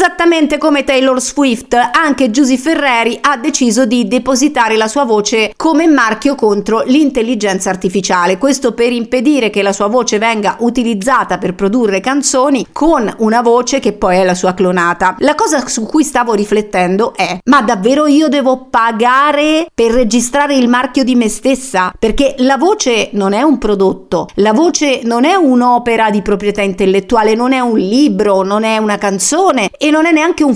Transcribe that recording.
Esattamente come Taylor Swift, anche Giusy Ferreri ha deciso di depositare la sua voce come marchio contro l'intelligenza artificiale, questo per impedire che la sua voce venga utilizzata per produrre canzoni con una voce che poi è la sua clonata. La cosa su cui stavo riflettendo è: ma davvero io devo pagare per registrare il marchio di me stessa? Perché la voce non è un prodotto, la voce non è un'opera di proprietà intellettuale, non è un libro, non è una canzone e non è neanche un